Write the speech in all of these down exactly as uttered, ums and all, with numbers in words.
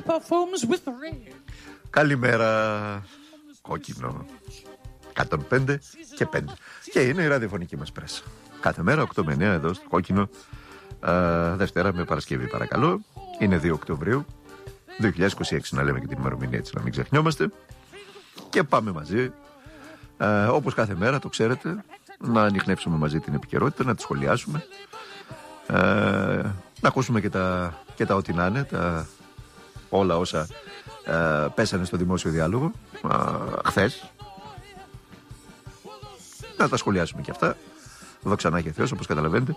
Καλημέρα, κόκκινο εκατόν πέντε και πέντε. Και είναι η ραδιοφωνική μας πρέσα. Κάθε μέρα οκτώ με εννιά εδώ στο κόκκινο. Α, Δευτέρα με Παρασκευή, παρακαλώ. Είναι δύο Οκτωβρίου δύο χιλιάδες είκοσι έξι, να λέμε και την ημερομηνία έτσι, να μην ξεχνιόμαστε. Και πάμε μαζί, α, όπως κάθε μέρα, το ξέρετε, να ανιχνεύσουμε μαζί την επικαιρότητα, να τη σχολιάσουμε, α, να ακούσουμε και τα, και τα ό,τι να είναι, τα, όλα όσα α, πέσανε στο δημόσιο διάλογο α, χθες. Να τα σχολιάσουμε και αυτά. Δόξα να έχει Θεός, όπως καταλαβαίνετε.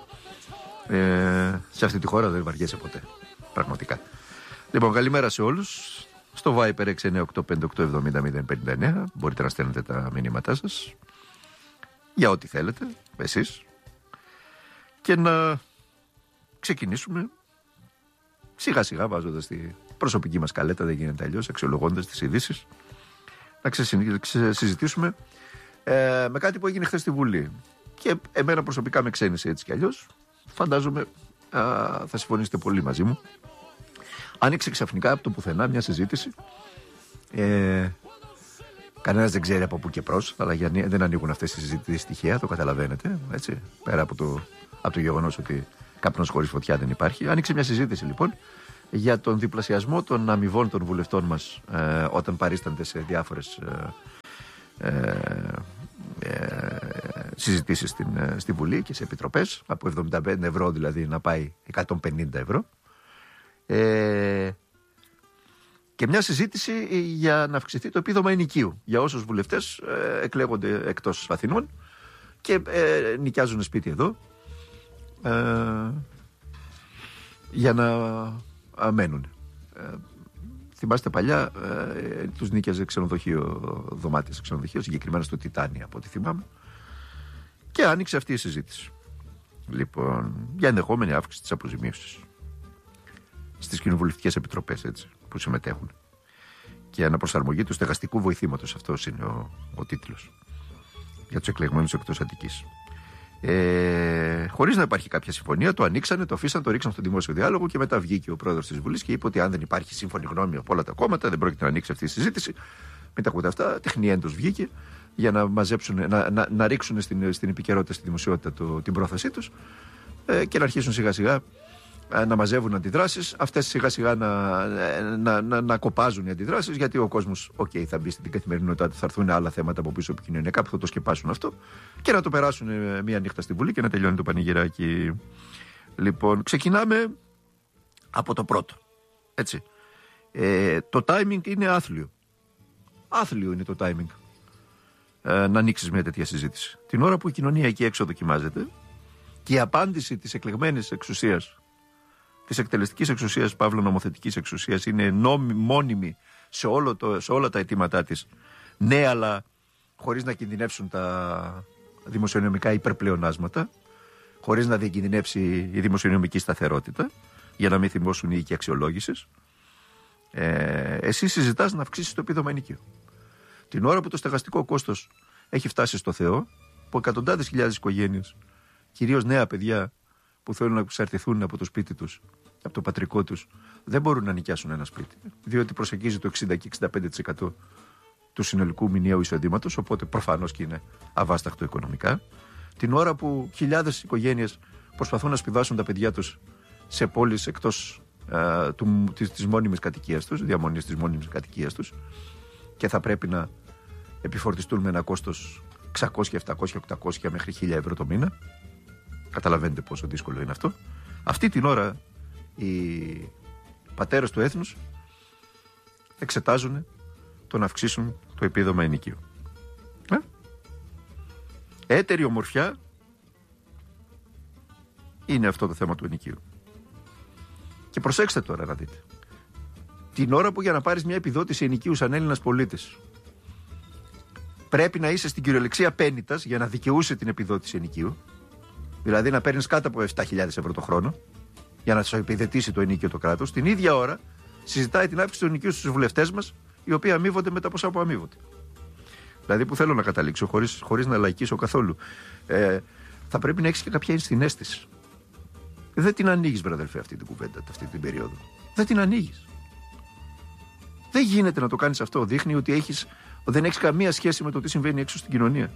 Ε, σε αυτή τη χώρα δεν βαριέσαι ποτέ. Πραγματικά. Λοιπόν, καλημέρα σε όλους. Στο Viper έξι εννιά οκτώ πέντε οκτώ επτά μηδέν μηδέν πέντε εννιά μπορείτε να στέλνετε τα μηνύματά σας για ό,τι θέλετε εσείς και να ξεκινήσουμε σιγά σιγά, βάζοντας τη προσωπική μας καλέτα, δεν γίνεται αλλιώς, αξιολογώντας τις ειδήσεις, να ξεσυζητήσουμε ε, με κάτι που έγινε χθες στη Βουλή και εμένα προσωπικά με ξένησε έτσι κι αλλιώς. Φαντάζομαι α, θα συμφωνήσετε πολύ μαζί μου. Άνοιξε ξαφνικά από το πουθενά μια συζήτηση. Ε, κανένας δεν ξέρει από πού και προς, αλλά για, δεν ανοίγουν αυτές τις συζητήσεις τυχαία, το καταλαβαίνετε. Έτσι, πέρα από το, από το γεγονός ότι καπνός χωρίς φωτιά δεν υπάρχει. Άνοιξε μια συζήτηση λοιπόν για τον διπλασιασμό των αμοιβών των βουλευτών μας ε, όταν παρίστανται σε διάφορες ε, ε, ε, συζητήσεις στην, στη Βουλή και σε επιτροπές. Από εβδομήντα πέντε ευρώ δηλαδή να πάει εκατόν πενήντα ευρώ. Ε, και μια συζήτηση για να αυξηθεί το επίδομα ενοικίου για όσους βουλευτές ε, εκλέγονται εκτός Αθηνών και ε, νοικιάζουν σπίτι εδώ ε, για να α, μένουν. Ε, θυμάστε παλιά ε, τους νίκιαζε ξενοδοχείο, δωμάτια σε ξενοδοχείο, συγκεκριμένα στο Τιτάνι από ό,τι θυμάμαι, και άνοιξε αυτή η συζήτηση λοιπόν για ενδεχόμενη αύξηση της αποζημίωσης στις κοινοβουλευτικές επιτροπές, έτσι, που συμμετέχουν, και αναπροσαρμογή του στεγαστικού βοηθήματος. Αυτός είναι ο, ο τίτλος για τους εκλεγμένους εκτός Αττικής. Ε, χωρίς να υπάρχει κάποια συμφωνία, το ανοίξανε, το αφήσαν, το ρίξαν στο δημόσιο διάλογο και μετά βγήκε ο πρόεδρος της Βουλής και είπε ότι αν δεν υπάρχει σύμφωνη γνώμη από όλα τα κόμματα, δεν πρόκειται να ανοίξει αυτή η συζήτηση. Μην τα ακούτε αυτά. Τεχνιέντος βγήκε για να μαζέψουν, να, να, να ρίξουν στην, στην επικαιρότητα, στη δημοσιότητα το, την πρόθεσή τους ε, και να αρχίσουν σιγά σιγά να μαζεύουν αντιδράσεις, αυτές σιγά σιγά να, να, να, να κοπάζουν οι αντιδράσεις, γιατί ο κόσμος okay, θα μπει στην καθημερινότητα, θα έρθουν άλλα θέματα από πίσω επικοινωνιακά που θα το σκεπάσουν αυτό και να το περάσουν μία νύχτα στη Βουλή και να τελειώνει το πανηγυράκι. Λοιπόν, ξεκινάμε από το πρώτο. Έτσι. Ε, το timing είναι άθλιο. Άθλιο είναι το timing ε, να ανοίξεις μια τέτοια συζήτηση. Την ώρα που η κοινωνία εκεί έξω δοκιμάζεται και η απάντηση της εκλεγμένης εξουσίας, της εκτελεστικής εξουσίας, παύλα νομοθετικής εξουσίας, είναι νόμι, μόνιμη σε, όλο το, σε όλα τα αιτήματά της. Ναι, αλλά χωρίς να κινδυνεύσουν τα δημοσιονομικά υπερπλεονάσματα, χωρίς να διακινδυνεύσει η δημοσιονομική σταθερότητα, για να μην θυμώσουν οι οίκοι αξιολόγησης. Ε, εσύ συζητάς να αυξήσεις το επίδομα ενοικίου. Την ώρα που το στεγαστικό κόστος έχει φτάσει στο Θεό, που εκατοντάδες χιλιάδες οικογένειες, κυρίως νέα παιδιά που θέλουν να εξαρτηθούν από το σπίτι τους, από το πατρικό τους, δεν μπορούν να νοικιάσουν ένα σπίτι, διότι προσεγγίζει το εξήντα και εξήντα πέντε τοις εκατό του συνολικού μηνιαίου εισοδήματος, οπότε προφανώς και είναι αβάσταχτο οικονομικά. Την ώρα που χιλιάδες οικογένειες προσπαθούν να σπουδάσουν τα παιδιά τους σε πόλεις εκτός α, του, της, της μόνιμης κατοικίας τους, διαμονής της μόνιμης κατοικίας τους, και θα πρέπει να επιφορτιστούν με ένα κόστος εξακόσια, επτακόσια, οκτακόσια μέχρι χίλια ευρώ το μήνα. Καταλαβαίνετε πόσο δύσκολο είναι αυτό. Αυτή την ώρα οι πατέρες του έθνους εξετάζουν το να αυξήσουν το επίδομα ενοικίου. Ε? Έτερη ομορφιά είναι αυτό το θέμα του ενοικίου. Και προσέξτε τώρα να δείτε. Την ώρα που για να πάρεις μια επιδότηση ενοικίου σαν Έλληνας πολίτης πρέπει να είσαι στην κυριολεξία πέννητας για να δικαιούσε την επιδότηση ενοικίου, δηλαδή να παίρνεις κάτω από επτά χιλιάδες ευρώ το χρόνο για να σου επιδετήσει το ενοίκιο το κράτος, την ίδια ώρα συζητάει την αύξηση του ενοικίου στους βουλευτές μας, οι οποίοι αμείβονται με τα ποσά που αμείβονται. Δηλαδή, που θέλω να καταλήξω, χωρίς, χωρίς να λαϊκίσω καθόλου, ε, θα πρέπει να έχεις και κάποια ενσυναίσθηση. Δεν την ανοίγεις, βρε αδελφέ, αυτή την κουβέντα, αυτή την περίοδο. Δεν την ανοίγεις. Δεν γίνεται να το κάνεις αυτό. Δείχνει ότι έχεις, δεν έχεις καμία σχέση με το τι συμβαίνει έξω στην κοινωνία.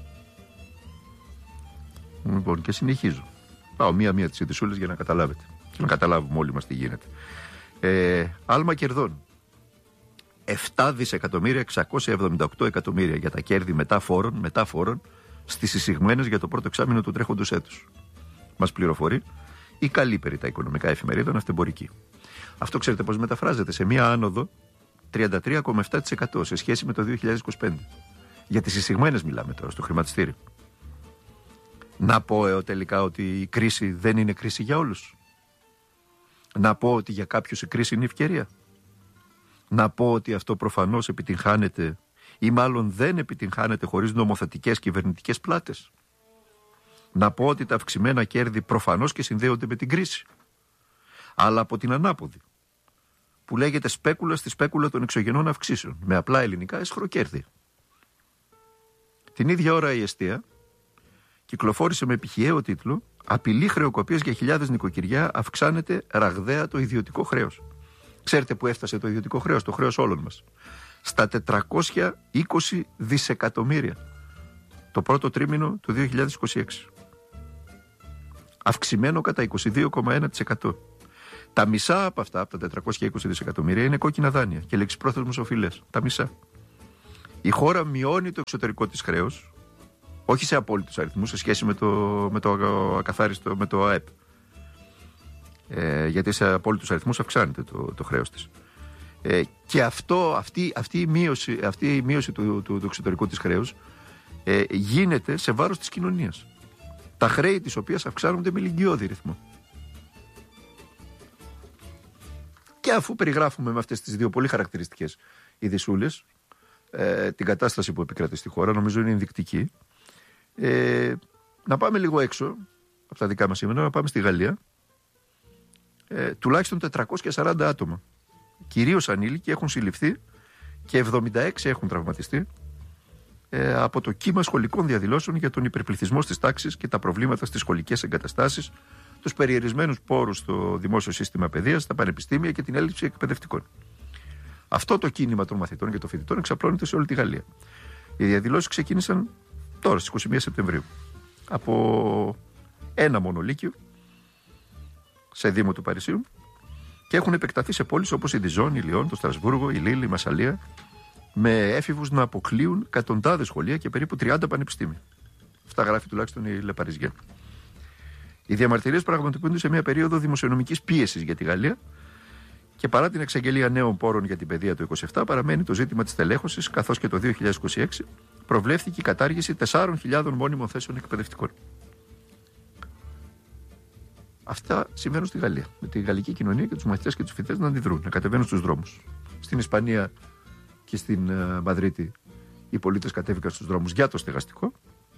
Λοιπόν, και συνεχίζω. Πάω μία-μία τις ειδησούλες για να καταλάβετε. Και να καταλάβουμε όλοι μας τι γίνεται. Ε, άλμα κερδών. επτά δισεκατομμύρια εξακόσια εβδομήντα οκτώ εκατομμύρια για τα κέρδη μετά φόρων, μετά φόρων στις εισηγμένες για το πρώτο εξάμηνο του τρέχοντος έτους. Μας πληροφορεί η καλύτερη τα οικονομικά εφημερίδα ναυτεμπορική. Αυτό ξέρετε πώς μεταφράζεται? Σε μία άνοδο τριάντα τρία κόμμα επτά τοις εκατό σε σχέση με το δύο χιλιάδες είκοσι πέντε. Για τις εισηγμένες μιλάμε τώρα στο χρηματιστήριο. Να πω ε, τελικά ότι η κρίση δεν είναι κρίση για όλους. Να πω ότι για κάποιους η κρίση είναι ευκαιρία. Να πω ότι αυτό προφανώς επιτυγχάνεται ή μάλλον δεν επιτυγχάνεται χωρίς νομοθετικές κυβερνητικές πλάτες. Να πω ότι τα αυξημένα κέρδη προφανώς και συνδέονται με την κρίση. Αλλά από την ανάποδη, που λέγεται σπέκουλα στη σπέκουλα των εξωγενών αυξήσεων, με απλά ελληνικά εσχροκέρδη. Την ίδια ώρα η εστία κυκλοφόρησε με επιχιαίο τίτλο «Απειλή χρεοκοπίας για χιλιάδες νοικοκυριά, αυξάνεται ραγδαία το ιδιωτικό χρέος». Ξέρετε που έφτασε το ιδιωτικό χρέος, το χρέος όλων μας? Στα τετρακόσια είκοσι δισεκατομμύρια το πρώτο τρίμηνο του δύο χιλιάδες είκοσι έξι. Αυξημένο κατά είκοσι δύο κόμμα ένα τοις εκατό. Τα μισά από αυτά, από τα τετρακόσια είκοσι δισεκατομμύρια, είναι κόκκινα δάνεια και λεξιπρόθεσμες οφειλές. Τα μισά. Η χώρα μειώνει το εξωτερικό της χρέος, όχι σε απόλυτους αριθμούς, σε σχέση με το, με το ακαθάριστο, με το ΑΕΠ. Ε, γιατί σε απόλυτους αριθμούς αυξάνεται το, το χρέος της. Ε, και αυτό, αυτή, αυτή η μείωση, αυτή η μείωση του, του, του εξωτερικού της χρέους ε, γίνεται σε βάρος της κοινωνίας. Τα χρέη της οποίας αυξάνονται με λυγκιώδη ρυθμό. Και αφού περιγράφουμε με αυτές τις δύο πολύ χαρακτηριστικές ειδησούλες ε, την κατάσταση που επικρατεί στη χώρα, νομίζω είναι ενδεικτική. Ε, να πάμε λίγο έξω από τα δικά μας σήμερα, να πάμε στη Γαλλία. Ε, τουλάχιστον τετρακόσια σαράντα άτομα, κυρίως ανήλικοι, έχουν συλληφθεί και εβδομήντα έξι έχουν τραυματιστεί ε, από το κύμα σχολικών διαδηλώσεων για τον υπερπληθυσμό στις τάξεις και τα προβλήματα στις σχολικές εγκαταστάσεις, τους περιορισμένους πόρους στο δημόσιο σύστημα παιδείας, στα πανεπιστήμια και την έλλειψη εκπαιδευτικών. Αυτό το κίνημα των μαθητών και των φοιτητών εξαπλώνεται σε όλη τη Γαλλία. Οι διαδηλώσεις ξεκίνησαν τώρα στις είκοσι μία Σεπτεμβρίου από ένα μόνο λύκειο σε δήμο του Παρισιού και έχουν επεκταθεί σε πόλεις όπως η Διζόν, η Λιόν, το Στρασβούργο, η Λίλ, η Μασσαλία, με έφηβους να αποκλείουν εκατοντάδες σχολεία και περίπου τριάντα πανεπιστήμια. Αυτά γράφει τουλάχιστον η Le Parisien. Οι διαμαρτυρίες πραγματοποιούνται σε μια περίοδο δημοσιονομικής πίεσης για τη Γαλλία και παρά την εξαγγελία νέων πόρων για την παιδεία το είκοσι επτά, παραμένει το ζήτημα της τελέχωσης, καθώς και το δύο χιλιάδες είκοσι έξι προβλέφθηκε η κατάργηση τεσσάρων χιλιάδων μόνιμων θέσεων εκπαιδευτικών. Αυτά συμβαίνουν στη Γαλλία. Με τη γαλλική κοινωνία και τους μαθητές και τους φοιτητές να αντιδρούν, να κατεβαίνουν στους δρόμους. Στην Ισπανία και στην uh, Μαδρίτη οι πολίτες κατέβηκαν στους δρόμους για το στεγαστικό.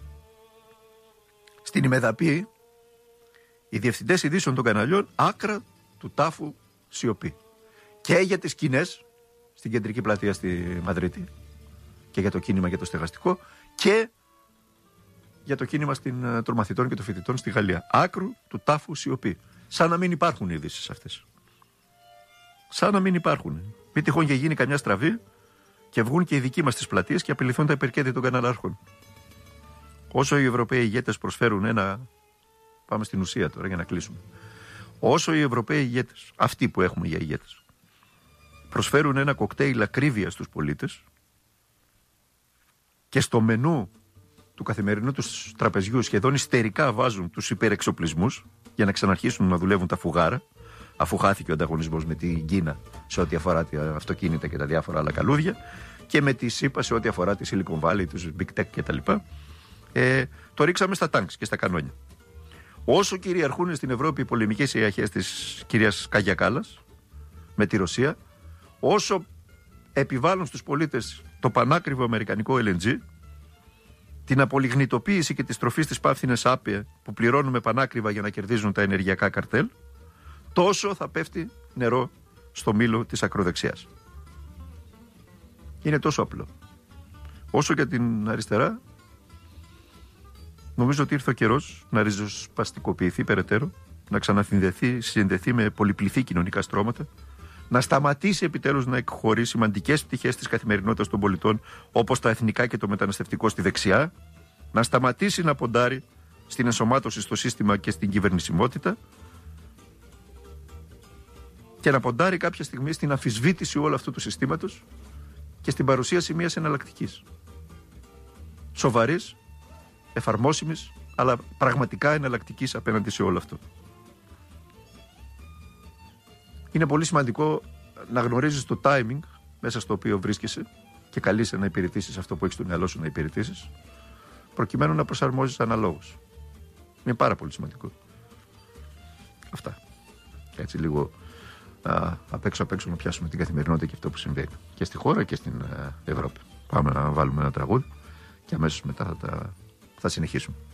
Στην Ημεδαπή οι διευθυντές ειδήσεων των καναλιών άκρα του τάφου σιωπή. Και για τις σκηνές στην κεντρική πλατεία στη Μαδρίτη και για το κίνημα για το στεγαστικό και για το κίνημα στην, των μαθητών και των φοιτητών στη Γαλλία. Άκρου του τάφου σιωπή. Σαν να μην υπάρχουν οι ειδήσεις αυτές. Σαν να μην υπάρχουν. Μην τυχόν και γίνει καμιά στραβή και βγουν και οι δικοί μας στις πλατείες και απειληθούν τα υπερκέρδη των καναλάρχων. Όσο οι Ευρωπαίοι ηγέτες προσφέρουν ένα. Πάμε στην ουσία τώρα για να κλείσουμε. Όσο οι Ευρωπαίοι ηγέτες, αυτοί που έχουμε για ηγέτες, προσφέρουν ένα κοκτέιλ ακρίβεια στους πολίτες και στο μενού του καθημερινού τους τραπεζιού σχεδόν ιστερικά βάζουν τους υπερεξοπλισμούς για να ξαναρχίσουν να δουλεύουν τα φουγάρα, αφού χάθηκε ο ανταγωνισμός με την Κίνα σε ό,τι αφορά τα αυτοκίνητα και τα διάφορα άλλα καλούδια και με τη ΣΥΠΑ σε ό,τι αφορά τη Silicon Valley, τους Big Tech κτλ. Ε, το ρίξαμε στα τάγκς και στα κανόνια. Όσο κυριαρχούν στην Ευρώπη οι πολεμικές ιαχές της κυρίας Κάγια Κάλλας με τη Ρωσία, όσο επιβάλλουν στους πολίτες το πανάκριβο αμερικανικό ελ εν τζι, την απολιγνητοποίηση και τη στροφή στις πάφθινες άπια που πληρώνουμε πανάκριβα για να κερδίζουν τα ενεργειακά καρτέλ, τόσο θα πέφτει νερό στο μήλο της ακροδεξιάς. Είναι τόσο απλό. Όσο για την αριστερά, νομίζω ότι ήρθε ο καιρός να ριζοσπαστικοποιηθεί περαιτέρω, να ξανασυνδεθεί συνδεθεί με πολυπληθή κοινωνικά στρώματα, να σταματήσει επιτέλους να εκχωρεί σημαντικές πτυχές της καθημερινότητας των πολιτών, όπως τα εθνικά και το μεταναστευτικό, στη δεξιά, να σταματήσει να ποντάρει στην ενσωμάτωση στο σύστημα και στην κυβερνησιμότητα και να ποντάρει κάποια στιγμή στην αμφισβήτηση όλου αυτού του συστήματος και στην παρουσίαση μιας εναλλακτικής. Σοβαρής, εφαρμόσιμης, αλλά πραγματικά εναλλακτικής απέναντι σε όλο αυτό. Είναι πολύ σημαντικό να γνωρίζεις το timing μέσα στο οποίο βρίσκεσαι και καλείσαι να υπηρετήσεις αυτό που έχεις στο μυαλό σου να υπηρετήσεις, προκειμένου να προσαρμόζεις αναλόγως. Είναι πάρα πολύ σημαντικό. Αυτά. Και έτσι λίγο α, απ' έξω απ' έξω να πιάσουμε την καθημερινότητα και αυτό που συμβαίνει και στη χώρα και στην α, Ευρώπη. Πάμε να βάλουμε ένα τραγούδι και αμέσως μετά θα, τα, θα συνεχίσουμε.